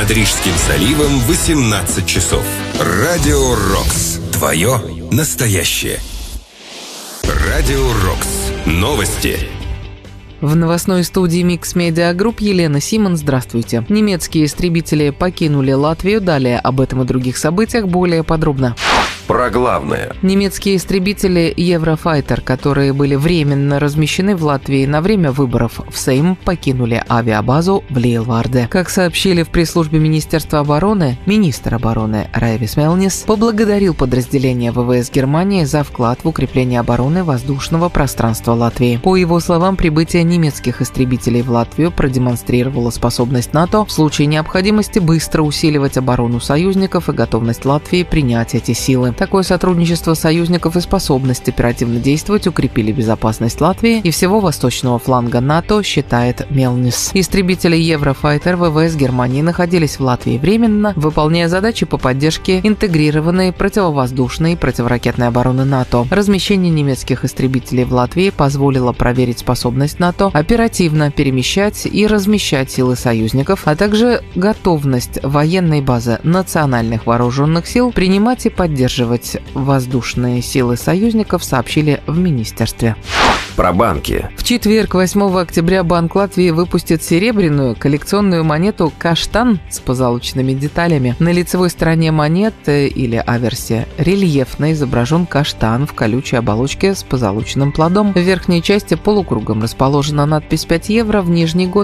Над Рижским заливом 18 часов. Радио Рокс. Твое настоящее. Радио Рокс. Новости. В новостной студии Mix Media Group Елена Симон. Здравствуйте. Немецкие истребители покинули Латвию. Далее об этом и других событиях более подробно. Про главное. Немецкие истребители Eurofighter, которые были временно размещены в Латвии на время выборов в Сейм, покинули авиабазу в Лейлварде. Как сообщили в пресс-службе Министерства обороны, министр обороны Райвис Мелнис поблагодарил подразделения ВВС Германии за вклад в укрепление обороны воздушного пространства Латвии. По его словам, прибытие немецких истребителей в Латвию продемонстрировало способность НАТО в случае необходимости быстро усиливать оборону союзников и готовность Латвии принять эти силы. Такое сотрудничество союзников и способность оперативно действовать укрепили безопасность Латвии и всего восточного фланга НАТО, считает Мелнис. Истребители Eurofighter ВВС Германии находились в Латвии временно, выполняя задачи по поддержке интегрированной противовоздушной и противоракетной обороны НАТО. Размещение немецких истребителей в Латвии позволило проверить способность НАТО оперативно перемещать и размещать силы союзников, а также готовность военной базы национальных вооруженных сил принимать и поддерживать воздушные силы союзников, сообщили в министерстве. Про банки. В четверг, 8 октября, Банк Латвии выпустит серебряную коллекционную монету «Каштан» с позолоченными деталями. На лицевой стороне монеты или аверсе рельефно изображен каштан в колючей оболочке с позолоченным плодом. В верхней части полукругом расположена надпись 5 евро, в нижний год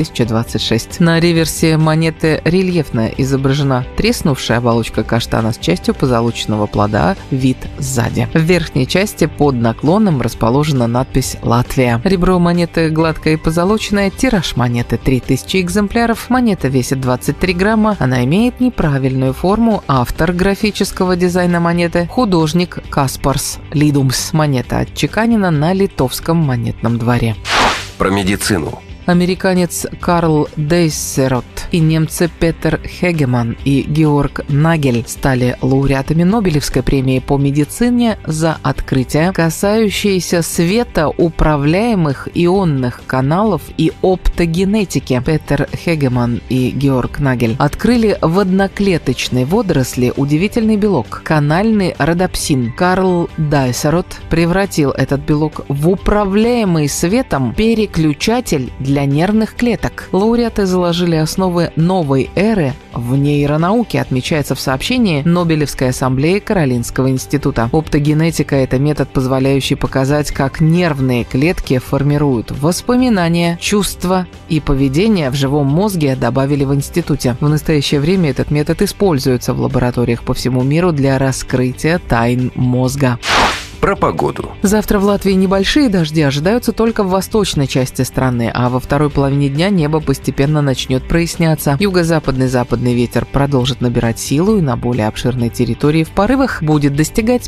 2026. На реверсе монеты рельефно изображена треснувшая оболочка каштана с частью позолоченного плода, вид сзади. В верхней части под наклоном расположена надпись «Латвия». Ребро монеты гладкое и позолоченное, тираж монеты 3000 экземпляров, монета весит 23 грамма, она имеет неправильную форму, автор графического дизайна монеты – художник Каспарс Лидумс. Монета отчеканена на литовском монетном дворе. Про медицину. Американец Карл Дейссерот и немцы Петер Хегеман и Георг Нагель стали лауреатами Нобелевской премии по медицине за открытия, касающиеся светоуправляемых ионных каналов и оптогенетики. Петер Хегеман и Георг Нагель открыли в одноклеточной водоросли удивительный белок – канальный родопсин. Карл Дейссерот превратил этот белок в управляемый светом переключатель для нервных клеток. Лауреаты заложили основы новой эры в нейронауке, отмечается в сообщении Нобелевской ассамблеи Каролинского института. Оптогенетика – это метод, позволяющий показать, как нервные клетки формируют воспоминания, чувства и поведение в живом мозге, добавили в институте. В настоящее время этот метод используется в лабораториях по всему миру для раскрытия тайн мозга. Про погоду. Завтра в Латвии небольшие дожди ожидаются только в восточной части страны, а во второй половине дня небо постепенно начнет проясняться. Юго-западный западный ветер продолжит набирать силу и на более обширной территории в порывах будет достигать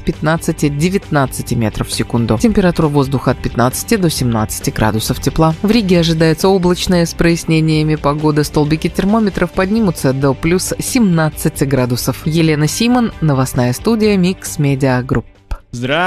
15-19 метров в секунду. Температура воздуха от 15 до 17 градусов тепла. В Риге ожидается облачная с прояснениями погода. Столбики термометров поднимутся до плюс 17 градусов. Елена Симон, новостная студия Mix Media Group.